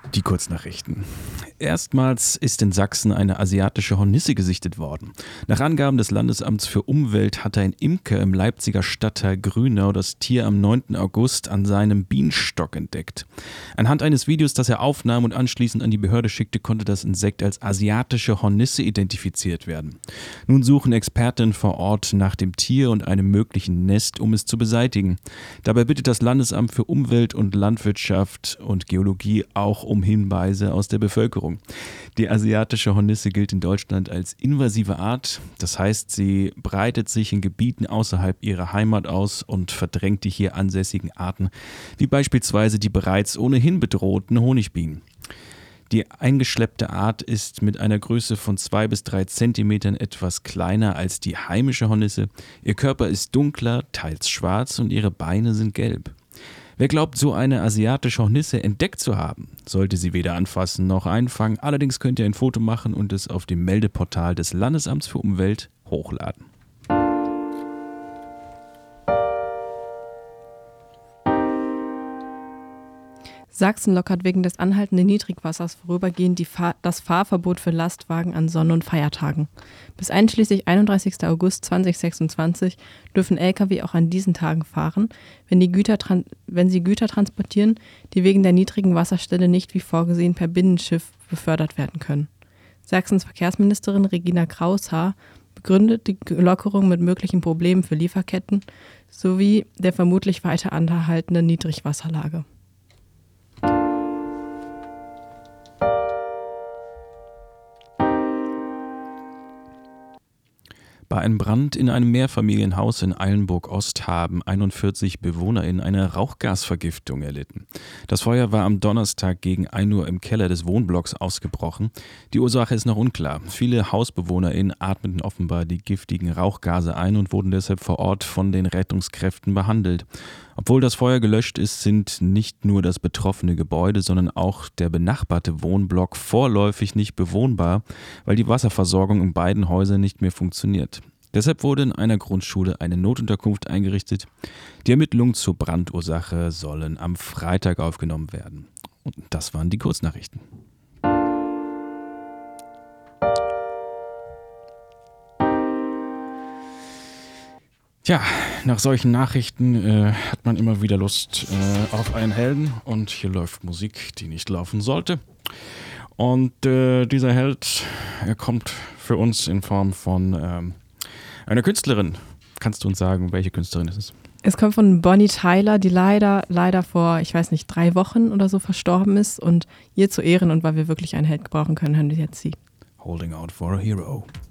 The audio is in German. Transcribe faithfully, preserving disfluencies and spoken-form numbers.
Die Kurznachrichten. Erstmals ist in Sachsen eine asiatische Hornisse gesichtet worden. Nach Angaben des Landesamts für Umwelt hatte ein Imker im Leipziger Stadtteil Grünau das Tier am neunten August an seinem Bienenstock entdeckt. Anhand eines Videos, das er aufnahm und anschließend an die Behörde schickte, konnte das Insekt als asiatische Hornisse identifiziert werden. Nun suchen Experten vor Ort nach dem Tier und einem möglichen Nest, um es zu beseitigen. Dabei bittet das Landesamt für Umwelt und Landwirtschaft und Geologie auch um Hinweise aus der Bevölkerung. Die asiatische Hornisse gilt in Deutschland als invasive Art. Das heißt, sie breitet sich in Gebieten außerhalb ihrer Heimat aus und verdrängt die hier ansässigen Arten, wie beispielsweise die bereits ohnehin bedrohten Honigbienen. Die eingeschleppte Art ist mit einer Größe von zwei bis drei Zentimetern etwas kleiner als die heimische Hornisse. Ihr Körper ist dunkler, teils schwarz und ihre Beine sind gelb. Wer glaubt, so eine asiatische Hornisse entdeckt zu haben, sollte sie weder anfassen noch einfangen. Allerdings könnt ihr ein Foto machen und es auf dem Meldeportal des Landesamts für Umwelt hochladen. Sachsen lockert wegen des anhaltenden Niedrigwassers vorübergehend die Fahr- das Fahrverbot für Lastwagen an Sonn- und Feiertagen. Bis einschließlich einunddreißigsten August zweitausendsechsundzwanzig dürfen L K W auch an diesen Tagen fahren, wenn, die Güter tran- wenn sie Güter transportieren, die wegen der niedrigen Wasserstelle nicht wie vorgesehen per Binnenschiff befördert werden können. Sachsens Verkehrsministerin Regina Kraus-Haar begründet die Lockerung mit möglichen Problemen für Lieferketten sowie der vermutlich weiter anhaltenden Niedrigwasserlage. Bei einem Brand in einem Mehrfamilienhaus in Eilenburg-Ost haben einundvierzig BewohnerInnen eine Rauchgasvergiftung erlitten. Das Feuer war am Donnerstag gegen ein Uhr im Keller des Wohnblocks ausgebrochen. Die Ursache ist noch unklar. Viele HausbewohnerInnen atmeten offenbar die giftigen Rauchgase ein und wurden deshalb vor Ort von den Rettungskräften behandelt. Obwohl das Feuer gelöscht ist, sind nicht nur das betroffene Gebäude, sondern auch der benachbarte Wohnblock vorläufig nicht bewohnbar, weil die Wasserversorgung in beiden Häusern nicht mehr funktioniert. Deshalb wurde in einer Grundschule eine Notunterkunft eingerichtet. Die Ermittlungen zur Brandursache sollen am Freitag aufgenommen werden. Und das waren die Kurznachrichten. Tja, nach solchen Nachrichten äh, hat man immer wieder Lust äh, auf einen Helden und hier läuft Musik, die nicht laufen sollte. Und äh, dieser Held, er kommt für uns in Form von ähm, einer Künstlerin. Kannst du uns sagen, welche Künstlerin es ist? Es kommt von Bonnie Tyler, die leider, leider vor, ich weiß nicht, drei Wochen oder so verstorben ist. Und ihr zu Ehren und weil wir wirklich einen Held gebrauchen können, hören wir jetzt sie. Holding out for a hero.